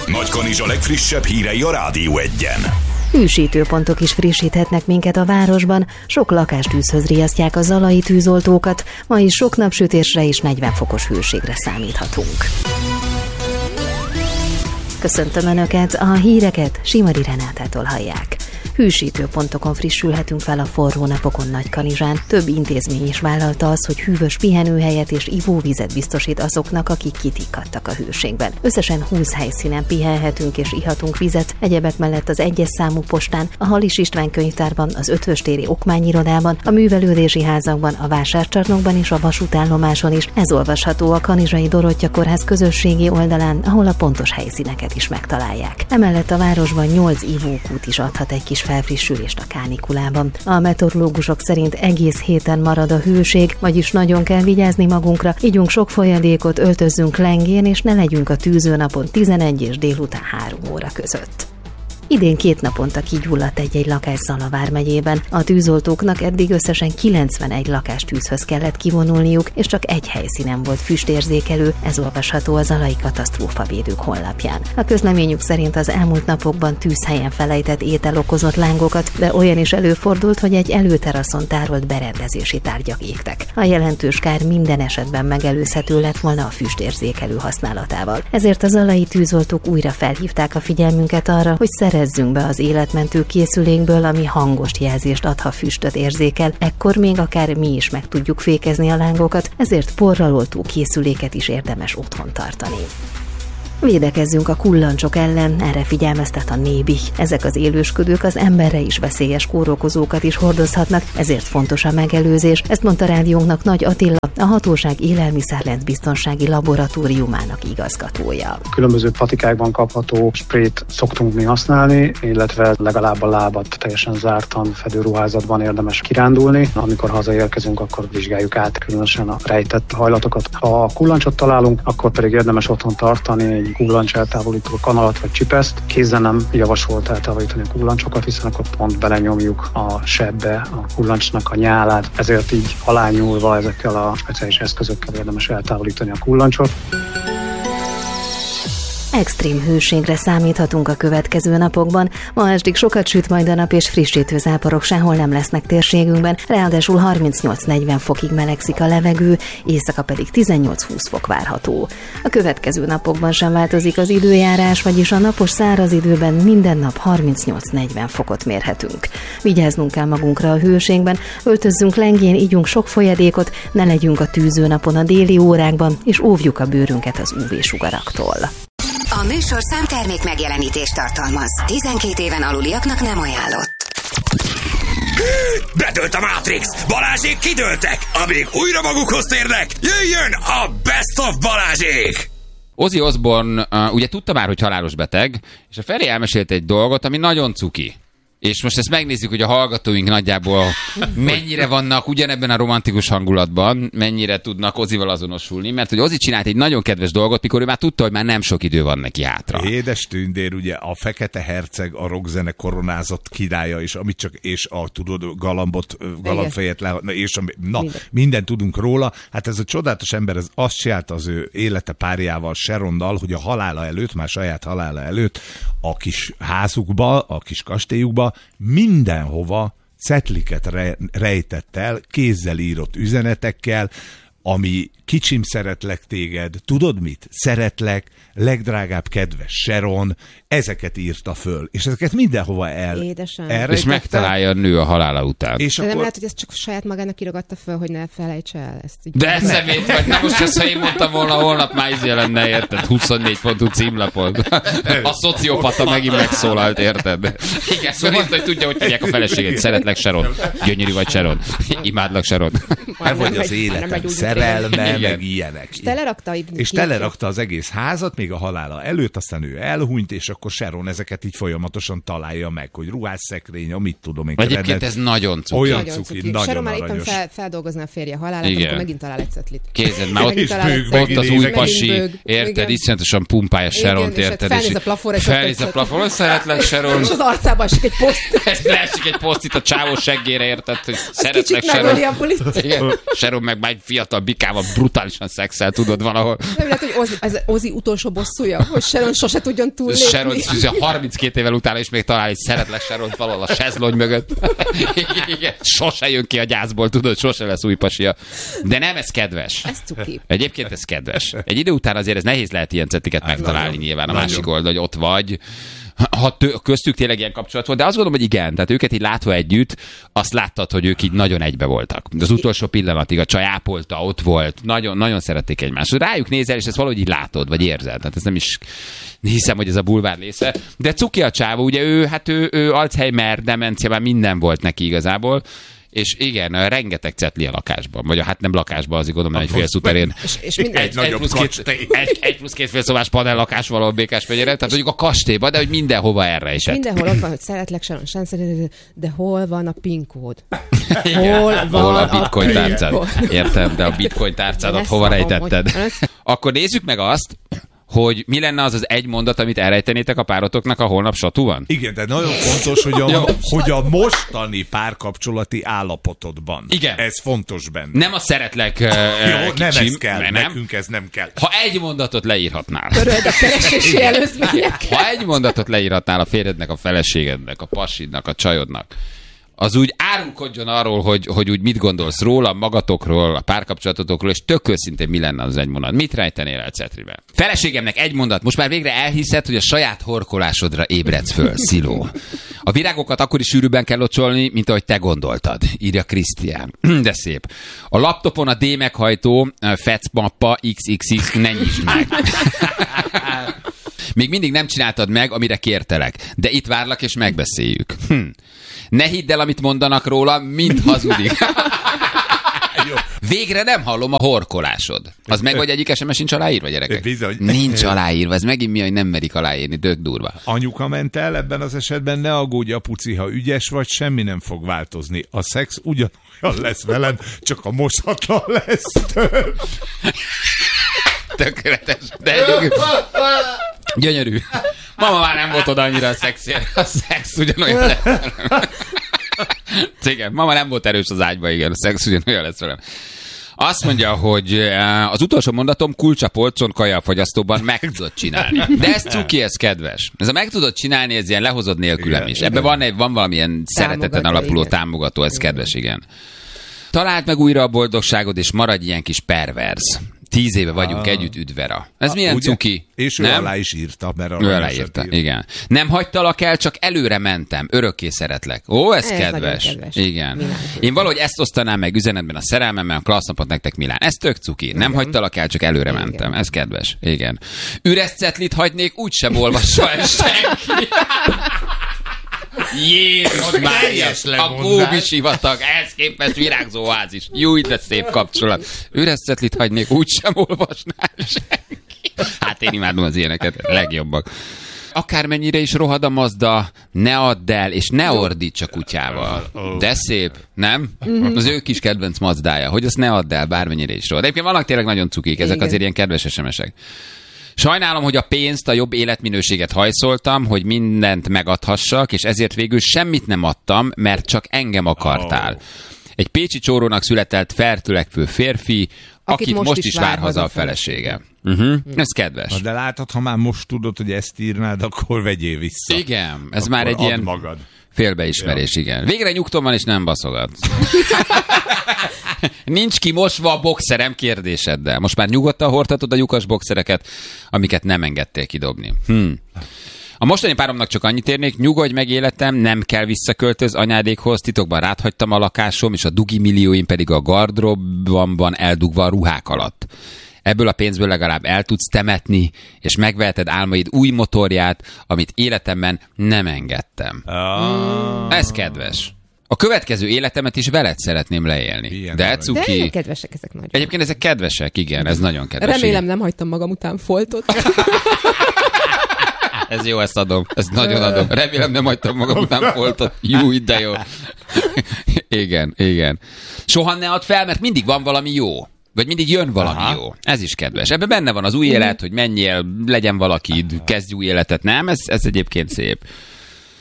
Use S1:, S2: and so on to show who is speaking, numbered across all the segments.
S1: Nagykanizsa legfrissebb hírei a Rádió Egyen.
S2: Hűsítőpontok is frissíthetnek minket a városban, sok lakástűzhöz riasztják a zalai tűzoltókat, ma is sok napsütésre és 40 fokos hőségre számíthatunk. Köszöntöm Önöket, a híreket Simari Renátától hallják. Hűsítőpontokon frissülhetünk fel a forró napokon Nagykanizsán. Több intézmény is vállalta azt, hogy hűvös pihenőhelyet és ivóvizet biztosít azoknak, akik kitikkadtak a hőségben. Összesen 20 helyszínen pihenhetünk és ihatunk vizet, egyebek mellett az 1-es számú postán, a Halis István könyvtárban, az Ötvöstéri okmányirodában, a művelődési házakban, a vásárcsarnokban és a vasútállomáson is. Ez olvasható a Kanizsai Dorottya Kórház közösségi oldalán, ahol a pontos helyszíneket is megtalálják. Emellett a városban 8 ivókút is adhat egy kis felfrissülést a kánikulában. A meteorológusok szerint egész héten marad a hőség, vagyis nagyon kell vigyázni magunkra, igyunk sok folyadékot, öltözzünk lengén, és ne legyünk a tűzőnapon 11 és délután 3 óra között. Idén 2 naponta kigyulladt egy lakás Zala vármegyében. A tűzoltóknak eddig összesen 91 lakástűzhöz kellett kivonulniuk, és csak egy helyszínen volt füstérzékelő, ez olvasható a Zalai Katasztrófavédők honlapján. A közleményük szerint az elmúlt napokban tűzhelyen felejtett étel okozott lángokat, de olyan is előfordult, hogy egy előteraszon tárolt berendezési tárgyak égtek. A jelentős kár minden esetben megelőzhető lett volna a füstérzékelő használatával. Ezért a zalai tűzoltók újra felhívták a figyelmünket arra, hogy szerezzünk be az életmentő készülékből, ami hangos jelzést ad, ha füstöt érzékel, ekkor még akár mi is meg tudjuk fékezni a lángokat, ezért porral oltó készüléket is érdemes otthon tartani. Védekezzünk a kullancsok ellen, erre figyelmeztet a Nébih. Ezek az élősködők az emberre is veszélyes kórokozókat is hordozhatnak, ezért fontos a megelőzés. Ezt mondta rádiónknak Nagy Attila, a hatóság élelmiszerlent-biztonsági laboratóriumának igazgatója.
S3: Különböző patikákban kapható sprét szoktunk mi használni, illetve legalább a lábat teljesen zártan fedőruházatban érdemes kirándulni. Amikor hazaérkezünk, akkor vizsgáljuk át különösen a rejtett hajlatokat. Ha kullancsot találunk, akkor pedig érdemes otthon tartani egy kullancs eltávolító kanalat vagy csipeszt. Kézzel nem javasolt eltávolítani a kullancsokat, hiszen akkor pont belenyomjuk a sebbe a kullancsnak a nyálát. Ezért így alányulva ezekkel a speciális eszközökkel érdemes eltávolítani a kullancsot.
S2: Extrém hőségre számíthatunk a következő napokban. Ma estig sokat süt majd a nap, és frissítő záporok sehol nem lesznek térségünkben, ráadásul 38-40 fokig melegszik a levegő, éjszaka pedig 18-20 fok várható. A következő napokban sem változik az időjárás, vagyis a napos száraz időben minden nap 38-40 fokot mérhetünk. Vigyáznunk kell magunkra a hőségben, öltözzünk lengén, igyunk sok folyadékot, ne legyünk a tűzőnapon a déli órákban, és óvjuk a bőrünket az UV-sugaraktól.
S4: A műsorszám termék megjelenítést tartalmaz. 12 éven aluliaknak nem ajánlott.
S1: Bedőlt a Matrix! Balázsék kidőltek! Amíg újra magukhoz térnek, jöjjön a Best of Balázsék!
S5: Ozzy Osbourne ugye tudta már, hogy halálos beteg, és a Feri elmesélt egy dolgot, ami nagyon cuki. És most ezt megnézzük, hogy a hallgatóink nagyjából mennyire vannak ugyanebben a romantikus hangulatban, mennyire tudnak Ozzyval azonosulni, mert hogy Ozzy csinált egy nagyon kedves dolgot, mikor ő már tudta, hogy már nem sok idő van neki hátra.
S6: Édes tündér, ugye a Fekete Herceg, a rockzene koronázott királya, és amit csak, és a tudod, galambfejet le, és mindent tudunk róla. Hát ez a csodálatos ember, ez azt csinálta az ő élete párjával, Sharonnal, hogy a halála előtt, már saját halála előtt, a kis házukba, a kis kastélyukba mindenhova cetliket rejtett el, kézzel írott üzenetekkel, ami kicsim, szeretlek téged, tudod mit? Szeretlek, legdrágább kedves Sharon, ezeket írta föl, és ezeket mindenhova elrejtette.
S5: És megtalálja a nő a halála után.
S7: És akkor... nem lehet, hogy ezt csak saját magának írogatta föl, hogy ne felejtse el ezt.
S5: De szemét vagy, na most ezt, ha én mondtam volna, holnap már lenne, érted? 24.hu címlapon. A szociopata megint megszólalt, érted? Igen, szóval írta, hogy tudja, hogy hívják a feleségét. Szeretlek, Sharon. Gyönyörű vagy, Sharon. Imádlak, Sharon.
S6: Nem vagy az életem szerelme, meg ilyenek. És telerakta az egész házat, még a halála előtt, aztán ő elhunyt, és akkor Sharon ezeket így folyamatosan találja meg, hogy ruhásszekrény, amit tudom én.
S5: Egyébként ez nagyon cuki.
S6: Olyan cuki, nagyon
S7: Sharon
S6: aranyos.
S7: már éppen feldolgozna a férje halálát, akkor megint talál egy cetlit.
S5: Kézed, már ott az új pasi, érted, iszonyatosan pumpálja Sharont, érted.
S7: Felnéz a
S5: plafonra, szeretlek, Sharon.
S7: És az arcában esik egy poszt.
S5: Ez leesik egy poszt itt a csávó seggére, érted, hogy szeretlek, Sharon. Sharon meg már egy fiatal bikával brutálisan szexel, tudod, valahol.
S7: Nem lehet, hogy az Ozzy utolsó bosszúja, hogy Sharon sose tudjon túllépni.
S5: Sharon 32 évvel utána is még talál, hogy szeretlek Sharon valahol a sezlony mögött. Igen, sose jön ki a gyászból, tudod, sose lesz új pasia. De nem, ez kedves.
S7: Ez cuki.
S5: Egyébként ez kedves. Egy idő után azért ez nehéz lehet ilyen cettiket megtalálni nyilván a másik oldal, hogy ott vagy. Ha köztük tényleg ilyen kapcsolat volt, de azt gondolom, hogy igen, tehát őket így látva együtt, azt láttad, hogy ők így nagyon egybe voltak. De az utolsó pillanatig a csaj ápolta, ott volt, nagyon, nagyon szerették egymást. Rájuk nézel, és ezt valahogy így látod, vagy érzed. Tehát ez nem is hiszem, hogy ez a bulvár része. De cuki a csávó, ugye ő Alzheimer, demencia, már minden volt neki igazából. És igen, rengeteg cetli a lakásban. Vagy hát nem lakásban, azért gondolom, egy félszuterén.
S7: És
S5: egy plusz két félszobás panel lakás valahol Békásmegyére. Tehát mondjuk a kastélyban, de hogy mindenhova erre esett.
S7: Mindenhol ott van, hogy szeretlek, Sharon, sem szeretlek, de hol van a PIN kód?
S5: Hol a bitcoin tárcád? Értem, de a bitcoin tárcádat hova rejtetted? Akkor nézzük meg azt, hogy mi lenne az egy mondat, amit elrejtenétek a párotoknak a holnap satúban?
S6: Igen, de nagyon fontos, hogy a mostani párkapcsolati állapotodban. Igen. Ez fontos benne.
S5: Nem a szeretlek
S6: jó,
S5: kicsim,
S6: nem ez kell, nem? Nekünk ez nem kell.
S5: Ha egy mondatot leírhatnál.
S7: Töröld a keresési előzmények.
S5: Ha egy mondatot leírhatnál a férjednek, a feleségednek, a pasidnak, a csajodnak, az úgy árulkodjon arról, hogy úgy mit gondolsz róla, magatokról, a párkapcsolatotokról, és tök őszintén mi lenne az egy mondat. Mit rejtenél el cetribe? Feleségemnek egy mondat, most már végre elhiszed, hogy a saját horkolásodra ébredsz föl, Sziló. A virágokat akkor is sűrűbben kell locsolni, mint ahogy te gondoltad, írja Krisztián. De szép. A laptopon a D meghajtó, FEC mappa, XXX, ne nyisd meg. Még mindig nem csináltad meg, amire kértelek, de itt várlak és megbeszéljük. Ne hidd el, amit mondanak róla, mind hazudik. Végre nem hallom a horkolásod. Az meg, hogy egyik SMS nincs aláírva, gyerekek?
S6: Bizony.
S5: Nincs aláírva, ez megint mi, hogy nem merik aláírni, dög durva.
S6: Anyuka ment el, ebben az esetben ne aggódj, apuci, ha ügyes vagy, semmi nem fog változni. A szex ugyanolyan lesz velem, csak a mosatlan lesz több.
S5: Tökéletes, de gyönyörű. Mama már nem volt oda annyira a szexért. A szex ugyanolyan lesz velem. Igen, mama nem volt erős az ágyba, igen, a szex ugyanolyan lesz velem. Azt mondja, hogy az utolsó mondatom kulcs a polcon, kaja a fagyasztóban, meg tudod csinálni. De ez cuki, ez kedves. Ez a meg tudod csinálni, ez ilyen lehozod nélkülem is. Ebben van valamilyen szereteten alapuló támogató, ez kedves, igen. Találd meg újra a boldogságod, és maradj ilyen kis perverz. 10 éve vagyunk együtt, üdvera. Ez milyen
S6: ugye?
S5: cuki?
S6: És ő alá is írta, mert
S5: ő alá írta, igen. Nem hagytalak el, csak előre mentem. Örökké szeretlek. Ó, ez kedves. Igen. Milán. Én valahogy ezt osztanám meg üzenetben a szerelmemmel, klassz napot nektek, Milán. Ez tök cuki. Nem hagytalak el, csak előre mentem. Ez kedves. Igen. Üres cetlit hagynék, úgysem olvassa el senki. Jézus Mária, a Kóbi sivatag, ehhez képest virágzó oázis. Júj, de szép kapcsolat. Üres cetlit hagynék, úgysem olvasnál senki. Hát én imádom az ilyeneket, legjobbak. Akármennyire is rohad a Mazda, ne add el, és ne ordíts a kutyával. De szép, nem? Az ő kis kedvenc Mazdája, hogy azt ne add el, bármennyire is rohad. Egyébként vannak tényleg nagyon cukik, ezek azért ilyen kedves SMS-ek. Sajnálom, hogy a pénzt, a jobb életminőséget hajszoltam, hogy mindent megadhassak, és ezért végül semmit nem adtam, mert csak engem akartál. Egy pécsi csórónak született feltörekvő férfi, akit most is vár haza a felesége. Ez kedves.
S6: De látod, ha már most tudod, hogy ezt írnád, akkor vegyél vissza.
S5: Igen, ez akkor már egy ilyen magad. Félbeismerés, igen. Végre nyugtom van, és nem baszogat. Nincs kimosva a boxerem kérdéseddel. Most már nyugodtan hordhatod a lyukas boxereket, amiket nem engedtél kidobni. A mostani páromnak csak annyit érnék, nyugodj meg életem, nem kell visszaköltöz anyádékhoz, titokban ráthagytam a lakásom, és a dugi millióim pedig a gardróbban van eldugva a ruhák alatt. Ebből a pénzből legalább el tudsz temetni, és megveheted álmaid új motorját, amit életemben nem engedtem. Ez kedves. A következő életemet is veled szeretném leélni. Ilyen de cuki.
S7: De kedvesek ezek nagyon.
S5: Egyébként ezek kedvesek, igen, ez nagyon kedves.
S7: Remélem nem hagytam magam után foltot.
S5: Ez jó, ezt adom. Ezt nagyon adom. Remélem nem hagytam magam után foltot. Júj, de jó. Igen, igen. Soha ne add fel, mert mindig van valami jó. Vagy mindig jön valami jó. Ez is kedves. Ebben benne van az új élet, hogy menjél, legyen valakid, kezdj új életet. Nem? Ez egyébként szép.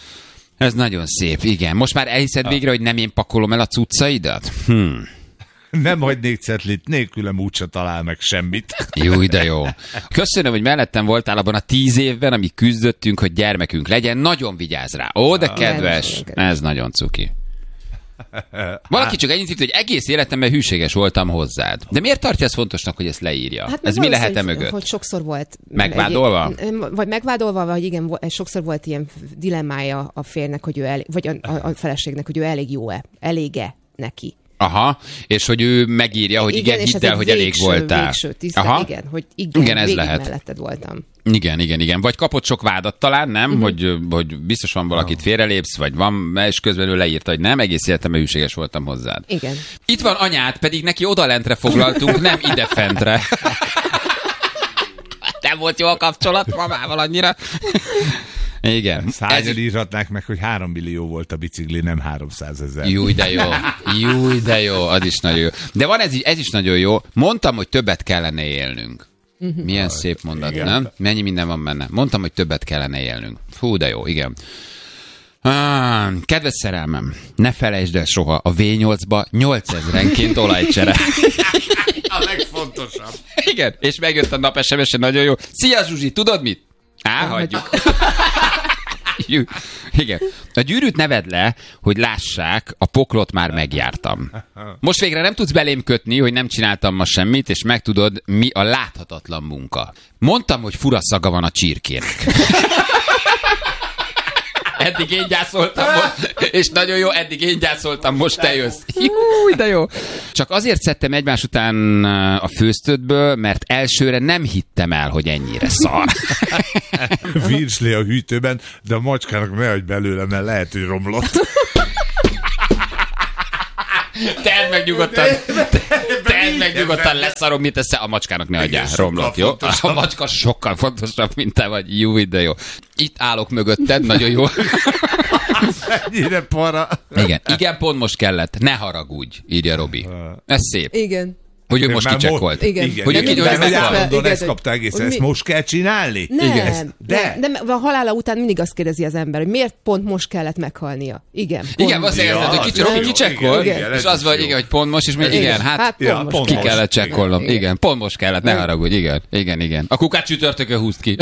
S5: Ez nagyon szép, igen. Most már elhiszed végre, hogy nem én pakolom el a cuccaidat?
S6: Nem hagynék cetlit, nélkülem úgyse talál meg semmit.
S5: Jó, de jó. Köszönöm, hogy mellettem voltál abban a 10 évben, amíg küzdöttünk, hogy gyermekünk legyen. Nagyon vigyázz rá. Ó, de kedves. Ez nagyon cuki. Valaki csak ennyit írt, hogy egész életemben hűséges voltam hozzád. De miért tartja ezt fontosnak, hogy ezt leírja?
S7: Hát
S5: ez mi lehet mögött?
S7: Hogy sokszor volt...
S5: Megvádolva?
S7: Vagy megvádolva, vagy igen, sokszor volt ilyen dilemmája a férnek, hogy ő vagy a feleségnek, hogy ő elég jó-e, elég-e neki.
S5: Aha, és hogy ő megírja, hogy igen hidd el, hogy elég voltál.
S7: Végső tisztán,
S5: aha.
S7: Igen, hogy igen
S5: ez lehet.
S7: Melletted voltam.
S5: Igen. Vagy kapott sok vádat talán, nem? Hogy biztos van valakit félrelépsz, vagy van, és közben ő leírta, hogy nem, egész életemben hűséges voltam hozzád.
S7: Igen.
S5: Itt van anyád, pedig neki odalentre foglaltunk, nem idefentre. Nem volt jó a kapcsolat mamával annyira. Igen.
S6: Szányan írhatnák meg, hogy 3 millió volt a bicikli, nem 300 000.
S5: Júj, de jó, az is nagyon jó. De van ez is nagyon jó. Mondtam, hogy többet kellene élnünk. Milyen szép mondat, igen. Nem? Mennyi minden van benne. Mondtam, hogy többet kellene élnünk. Hú, de jó, igen. Kedves szerelmem, ne felejtsd el soha, a V8-ba 8000-enként olajcsere.
S6: A legfontosabb.
S5: Igen, és megjött a nap SMS-e, nagyon jó. Szia Zsuzsi, tudod mit? Hagyjuk. Igen. A gyűrűt ne vedd le, hogy lássák, a poklot már megjártam. Most végre nem tudsz belém kötni, hogy nem csináltam ma semmit, és megtudod, mi a láthatatlan munka. Mondtam, hogy fura szaga van a csirkének. Eddig én gyászoltam most, és nagyon jó, eddig én gyászoltam, most te jössz. Júj, de jó. Csak azért szedtem egymás után a főztödből, mert elsőre nem hittem el, hogy ennyire szar.
S6: Virsli a hűtőben, de a macskának ne hagyj belőle, mert lehet, hogy romlott.
S5: Tedd meg nyugodtan, leszarom, mit tesz, a macskának ne adjál, romlott, jó? A macska sokkal fontosabb, mint te vagy, jó, de jó. Itt állok mögötted, nagyon jó.
S6: Ennyire para.
S5: Igen, pont most kellett, ne haragudj, írja Robi. Ez szép.
S7: Igen.
S5: Hogy ő most kicsekkolt.
S7: Igen.
S5: Hogy ő
S6: kicsekkolt. Ezt kapta egészen, ezt most kell csinálni?
S7: Nem, a halála után mindig azt kérdezi az ember, hogy miért pont most kellett meghalnia. Igen.
S5: Azt kérdezett, hogy Robi kicsekkolt, és az vagy, hogy pont most, és még igen, hát ki kellett csekkolnom. Igen, pont most kellett, ne haragudj, igen. A kukát csütörtökön húzd ki.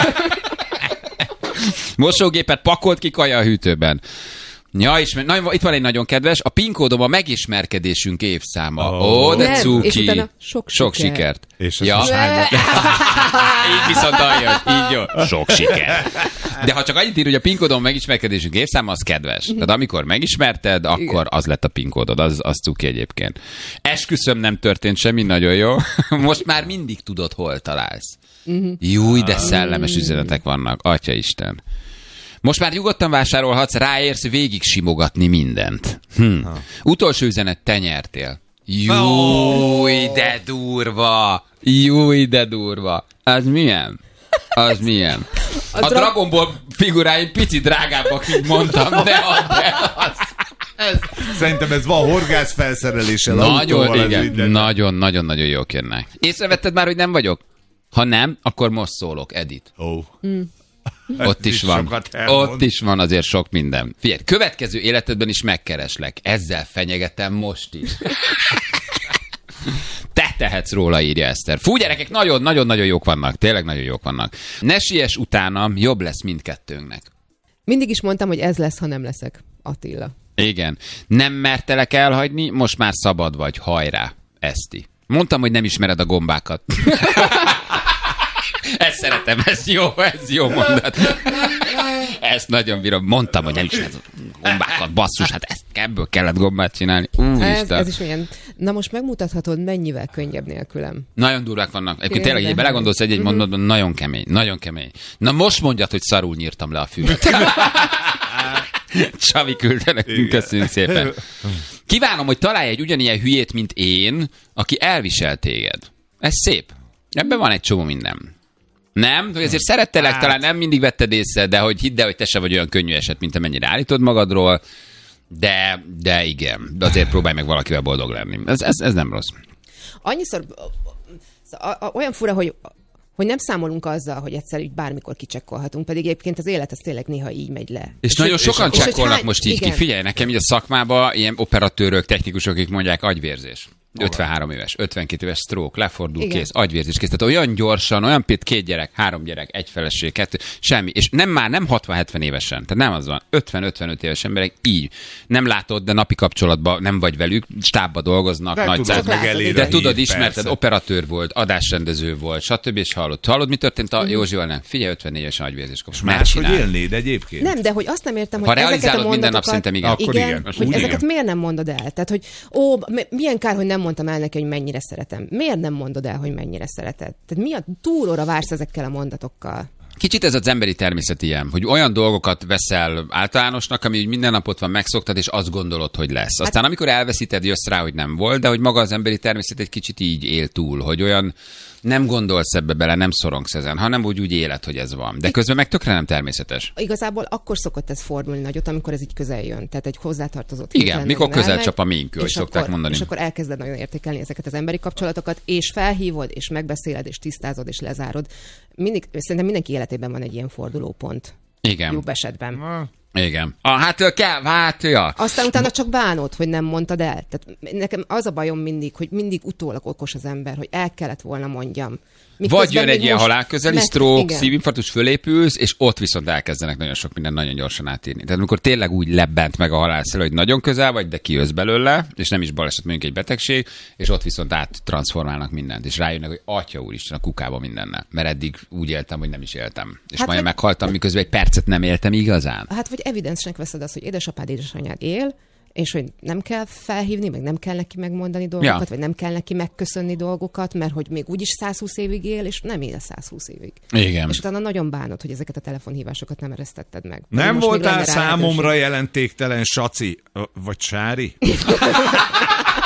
S5: Mosógépet pakolt ki kaja a hűtőben. Ja, és itt van egy nagyon kedves, a PIN kódom a megismerkedésünk évszáma. De cuki.
S7: És utána sok
S5: sikert.
S6: És
S5: ja. Így viszont aljön, így jó. Sok siker. De ha csak annyit ír, hogy a PIN kódom a megismerkedésünk évszáma, az kedves. Tehát amikor megismerted, akkor az lett a PIN kódod, az cuki egyébként. Esküszöm, nem történt semmi, nagyon jó. Most már mindig tudod, hol találsz. Júj, de szellemes üzenetek vannak. Atyaisten. Most már nyugodtan vásárolhatsz, ráérsz végig simogatni mindent. Utolsó üzenet, te nyertél. Júj, de durva. Az milyen? A Dragon Ball figuráim pici drágábbak, mint mondtam, de
S6: Szerintem ez van horgász felszereléssel.
S5: Nagyon jók jönnek. Észrevetted már, hogy nem vagyok? Ha nem, akkor most szólok, Edith. Ott is van azért sok minden. Figyelj, következő életedben is megkereslek. Ezzel fenyegetem most is. Te tehetsz róla, írja Eszter. Fú, gyerekek, nagyon-nagyon jók vannak. Tényleg nagyon jók vannak. Ne siess utánam, jobb lesz mindkettőnknek.
S7: Mindig is mondtam, hogy ez lesz, ha nem leszek. Attila.
S5: Igen. Nem mertelek elhagyni, most már szabad vagy. Hajrá, Eszti. Mondtam, hogy nem ismered a gombákat. Ezt szeretem, ez jó mondat. Ezt nagyon bírom. Mondtam, hogy nem ismered a gombákat, basszus, hát ebből kellett gombát csinálni.
S7: Ez is olyan. Na most megmutathatod, mennyivel könnyebb nélkülem.
S5: Nagyon durvák vannak. Egyébként tényleg, így belegondolsz egy mondatban, nagyon kemény. Na most mondjad, hogy szarul nyírtam le a füvet. Csavi küldte nekünk, köszönjük szépen. Kívánom, hogy találj egy ugyanilyen hülyét, mint én, aki elvisel téged. Ez szép. Ebben van egy csomó minden. Nem? Hogy azért szerettelek, talán nem mindig vetted észre, de hogy hidd el, hogy te se vagy olyan könnyű eset, mint amennyire állítod magadról, de igen, de azért próbálj meg valakivel boldog lenni. Ez nem rossz.
S7: Annyiszor olyan fura, hogy nem számolunk azzal, hogy egyszer így bármikor kicsekkolhatunk, pedig egyébként az élet az tényleg néha így megy le.
S5: És nagyon sokan csekkolnak most így ki. Figyelj, nekem így a szakmában ilyen operatőrök, technikusok, akik mondják agyvérzés. 53 éves, 52 éves stroke, lefordul, igen. Kész, agyvérzés kész. Tehát olyan gyorsan, olyan 2 gyerek, 3 gyerek, 1 feleség, 2, semmi. És nem 60-70 évesen. Tehát nem az van. 50-55 éves emberek így. Nem látod, de napi kapcsolatban nem vagy velük, stábba dolgoznak,
S6: de
S5: nagy
S6: de
S5: tudod, ismerted, operatőr volt, adásrendező volt, stb. És hallod, mi történt a Józsival? Nem. Figyelj, 54 évesen agyvérzés kapcsolat.
S6: Máshogy élnéd egyébként?
S7: Nem, de hogy azt nem értem, hogy
S5: ha realizálod minden nap, szerintem igen.
S6: Akkor igen.
S7: Hogy ezeket miért nem mondod el? Tehát, hogy milyen kár, hogy nem mondtam el neki, hogy mennyire szeretem. Miért nem mondod el, hogy mennyire szereted? Tehát mi a túlóra vársz ezekkel a mondatokkal?
S5: Kicsit ez az emberi természet ilyen, hogy olyan dolgokat veszel általánosnak, ami minden napot van, megszoktad, és azt gondolod, hogy lesz. Aztán amikor elveszíted, jössz rá, hogy nem volt, de hogy maga az emberi természet egy kicsit így él túl, hogy olyan nem gondolsz ebbe bele, nem szorongsz ezen, hanem úgy éled, hogy ez van. De közben meg tökre nem természetes.
S7: Igazából akkor szokott ez fordulni nagyot, amikor ez így közel jön. Tehát egy hozzátartozott.
S5: Igen, mikor közel csap a minkő, hogy szokták mondani.
S7: És akkor elkezded nagyon értékelni ezeket az emberi kapcsolatokat, és felhívod, és megbeszéled, és tisztázod, és lezárod. Szerintem mindenki életében van egy ilyen fordulópont.
S5: Igen.
S7: Jobb esetben.
S5: Igen. Ja.
S7: Aztán utána csak bánod, hogy nem mondtad el. Tehát nekem az a bajom mindig, hogy mindig utólag okos az ember, hogy el kellett volna mondjam.
S5: Vagy jön egy ilyen halálközeli stroke, szívinfarktus, fölépülsz, és ott viszont elkezdenek nagyon sok minden nagyon gyorsan átírni. Tehát amikor tényleg úgy lebbent meg a halálszel, hogy nagyon közel vagy, de kijössz belőle, és nem is baleset, mondjuk egy betegség, és ott viszont áttransformálnak mindent, és rájönnek, hogy atya úristen, a kukába mindennel. Mert eddig úgy éltem, hogy nem is éltem. És majd meghaltam, miközben egy percet nem éltem igazán.
S7: Hát vagy evidensnek veszed azt, hogy édesapád, édesanyád él, és hogy nem kell felhívni, meg nem kell neki megmondani dolgokat, vagy nem kell neki megköszönni dolgokat, mert hogy még úgyis 120 évig él, és nem él 120 évig.
S5: Igen.
S7: És utána nagyon bánod, hogy ezeket a telefonhívásokat nem eresztetted meg.
S6: Nem voltál számomra jelentéktelen, Saci, vagy Sári?